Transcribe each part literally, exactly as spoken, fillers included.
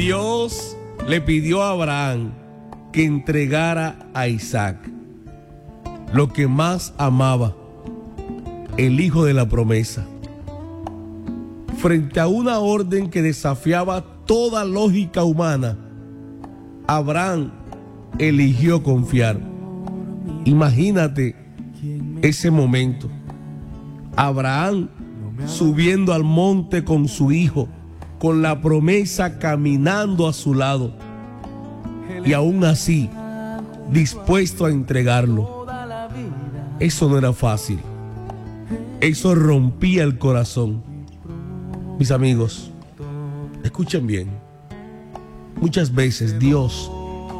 Dios le pidió a Abraham que entregara a Isaac, lo que más amaba, el hijo de la promesa. Frente a una orden que desafiaba toda lógica humana, Abraham eligió confiar. Imagínate ese momento. Abraham subiendo al monte con su hijo, con la promesa caminando a su lado, y aún así dispuesto a entregarlo. Eso no era fácil. Eso rompía el corazón. Mis amigos, escuchen bien. Muchas veces Dios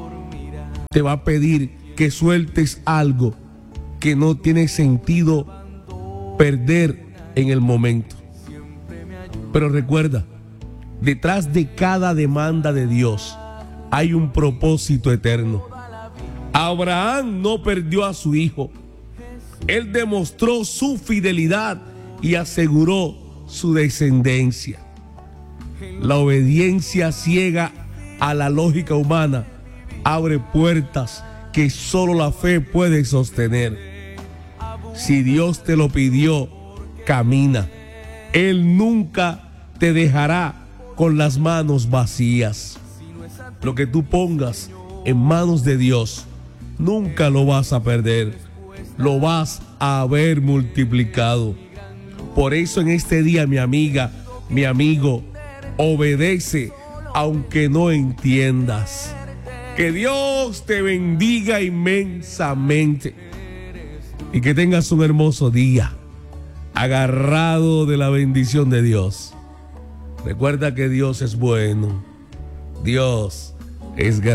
te va a pedir que sueltes algo que no tiene sentido perder en el momento. Pero recuerda, detrás de cada demanda de Dios hay un propósito eterno. Abraham no perdió a su hijo. Él demostró su fidelidad y aseguró su descendencia. La obediencia ciega a la lógica humana abre puertas que solo la fe puede sostener. Si Dios te lo pidió, camina. Él nunca te dejará con las manos vacías. Lo que tú pongas en manos de Dios, nunca lo vas a perder. Lo vas a ver multiplicado. Por eso en este día, mi amiga, mi amigo, obedece aunque no entiendas. Que Dios te bendiga inmensamente y que tengas un hermoso día, agarrado de la bendición de Dios. Recuerda que Dios es bueno. Dios es grande.